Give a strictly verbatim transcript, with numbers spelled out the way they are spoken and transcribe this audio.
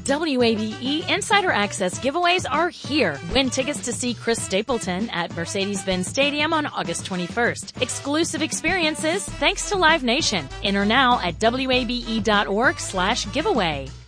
W A B E Insider Access giveaways are here. Win tickets to see Chris Stapleton at Mercedes-Benz Stadium on August twenty-first. Exclusive experiences thanks to Live Nation. Enter now at W A B E dot org slash giveaway.